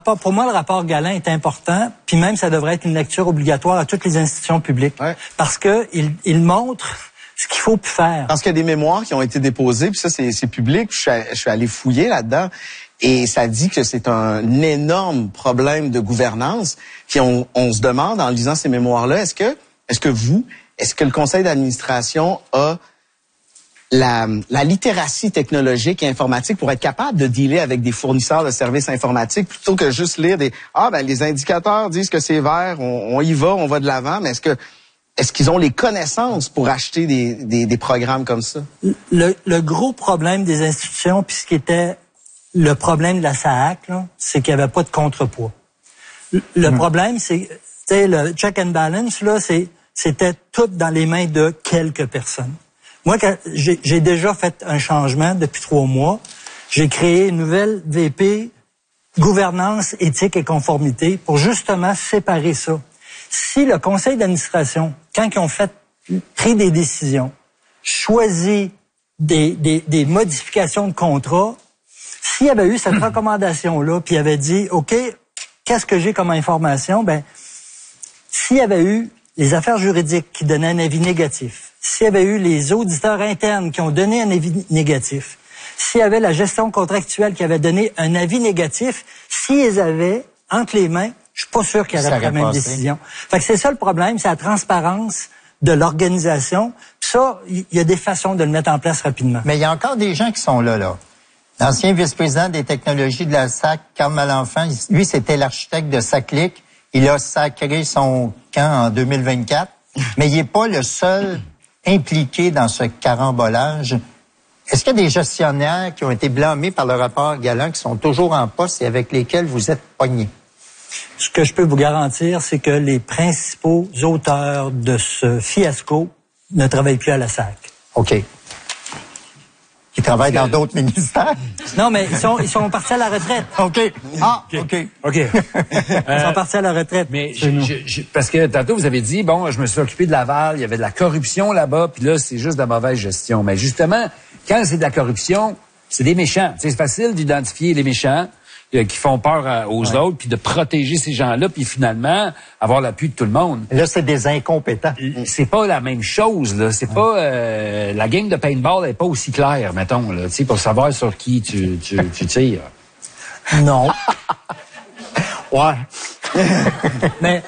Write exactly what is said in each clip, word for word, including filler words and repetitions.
Pour moi, le rapport Galland est important, puis même ça devrait être une lecture obligatoire à toutes les institutions publiques, ouais. parce que il, il montre ce qu'il faut plus faire. Parce qu'il y a des mémoires qui ont été déposées, puis ça c'est, c'est public, je suis, je suis allé fouiller là-dedans, et ça dit que c'est un énorme problème de gouvernance. Puis on, on se demande en lisant ces mémoires-là, est-ce que, est-ce que vous, est-ce que le conseil d'administration a La, la littératie technologique et informatique pour être capable de dealer avec des fournisseurs de services informatiques plutôt que juste lire des « Ah, ben les indicateurs disent que c'est vert, on, on y va, on va de l'avant », mais est-ce que est-ce qu'ils ont les connaissances pour acheter des, des, des programmes comme ça? Le, le gros problème des institutions, puis ce qui était le problème de la S A A C, là, c'est qu'il n'y avait pas de contrepoids. Le, le mmh. problème, c'est, tu sais, le check and balance, là, c'est, c'était tout dans les mains de quelques personnes. Moi, j'ai, j'ai déjà fait un changement depuis trois mois. J'ai créé une nouvelle V P gouvernance, éthique et conformité pour justement séparer ça. Si le conseil d'administration, quand ils ont fait, pris des décisions, choisi des, des, des modifications de contrat, s'il y avait eu cette recommandation-là, puis il avait dit, OK, qu'est-ce que j'ai comme information? Ben, s'il y avait eu les affaires juridiques qui donnaient un avis négatif, s'il y avait eu les auditeurs internes qui ont donné un avis négatif, s'il y avait la gestion contractuelle qui avait donné un avis négatif, s'ils avaient entre les mains, je suis pas sûr qu'il y aurait pris la même décision. Fait que c'est ça le problème, c'est la transparence de l'organisation. Puis ça, il y a des façons de le mettre en place rapidement. Mais il y a encore des gens qui sont là, là. L'ancien vice-président des technologies de la S A C, Carl Malenfant, lui, c'était l'architecte de SACLIC. Il a sacré son camp en deux mille vingt-quatre. Mais il n'est pas le seul impliqué dans ce carambolage. Est-ce qu'il y a des gestionnaires qui ont été blâmés par le rapport Galland, qui sont toujours en poste et avec lesquels vous êtes pognés? Ce que je peux vous garantir, c'est que les principaux auteurs de ce fiasco ne travaillent plus à la S A C. OK. Ils travaillent dans d'autres ministères? Non, mais ils sont, ils sont partis à la retraite. OK. Ah, OK. OK. Ils sont partis à la retraite. Mais je, je, je, parce que tantôt, vous avez dit, bon, je me suis occupé de Laval, il y avait de la corruption là-bas, puis là, c'est juste de la mauvaise gestion. Mais justement, quand c'est de la corruption, c'est des méchants. T'sais, c'est facile d'identifier les méchants euh, qui font peur à, aux ouais. autres, puis de protéger ces gens-là, puis finalement, avoir l'appui de tout le monde. Là, c'est des incompétents. C'est pas la même chose, là. C'est ouais. pas... Euh, la game de paintball n'est pas aussi claire, mettons, là, tu sais, pour savoir sur qui tu, tu, tu tires. Non. Ouais. Mais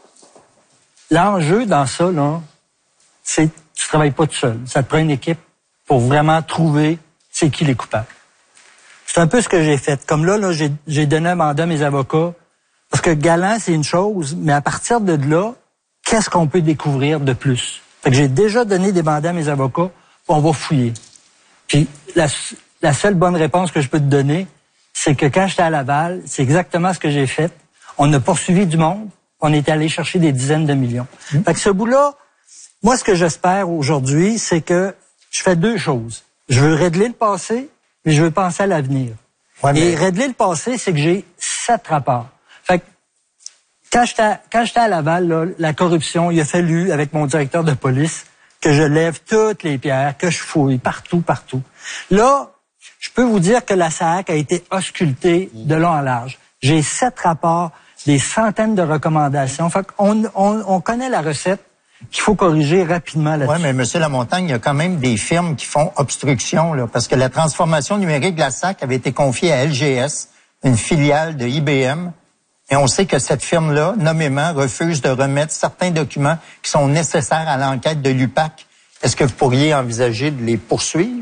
l'enjeu dans ça, là, c'est que tu travailles pas tout seul. Ça te prend une équipe pour vraiment trouver c'est qui les coupables. C'est un peu ce que j'ai fait. Comme là, là j'ai, j'ai donné un mandat à mes avocats. Parce que Galland, c'est une chose, mais à partir de là, qu'est-ce qu'on peut découvrir de plus? Fait que j'ai déjà donné des mandats à mes avocats, on va fouiller. Puis la, la seule bonne réponse que je peux te donner, c'est que quand j'étais à Laval, c'est exactement ce que j'ai fait. On a poursuivi du monde, on est allé chercher des dizaines de millions. Mmh. Fait que ce bout-là, moi, ce que j'espère aujourd'hui, c'est que je fais deux choses. Je veux régler le passé, mais je veux penser à l'avenir. Ouais, mais... Et régler le passé, c'est que j'ai sept rapports. Fait que quand j'étais à, quand j'étais à Laval, là, la corruption, il a fallu, avec mon directeur de police, que je lève toutes les pierres, que je fouille partout, partout. Là, je peux vous dire que la S A C a été auscultée de long en large. J'ai sept rapports, des centaines de recommandations. Fait qu'on on, on connaît la recette qu'il faut corriger rapidement là-dessus. Oui, mais M. Lamontagne, il y a quand même des firmes qui font obstruction, là, parce que la transformation numérique de la S A C avait été confiée à L G S, une filiale de I B M, et on sait que cette firme-là, nommément, refuse de remettre certains documents qui sont nécessaires à l'enquête de l'U P A C. Est-ce que vous pourriez envisager de les poursuivre?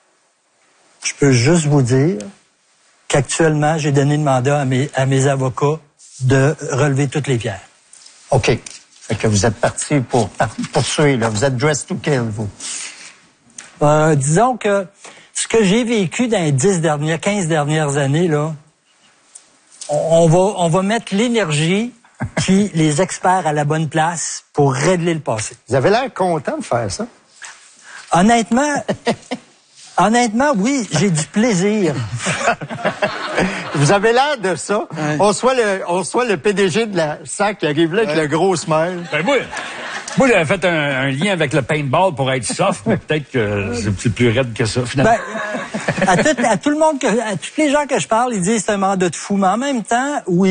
Je peux juste vous dire qu'actuellement, j'ai donné le mandat à mes, à mes avocats de relever toutes les pierres. OK. Fait que vous êtes parti pour poursuivre, là. Vous êtes dressed to kill, vous. Euh, disons que ce que j'ai vécu dans les dix dernières, quinze dernières années, là, on, on va, on va mettre l'énergie puis les experts à la bonne place pour régler le passé. Vous avez l'air content de faire ça. Honnêtement, honnêtement, oui, j'ai du plaisir. Vous avez l'air de ça. Ouais. On soit le, on soit le P D G de la S A C qui arrive là avec ouais. le gros smile. Ben moi, moi j'avais fait un, un lien avec le paintball pour être soft, mais peut-être que c'est plus raide que ça, finalement. Ben, à, tout, à tout le monde, que, à tous les gens que je parle, ils disent que c'est un mandat de fou, mais en même temps, oui.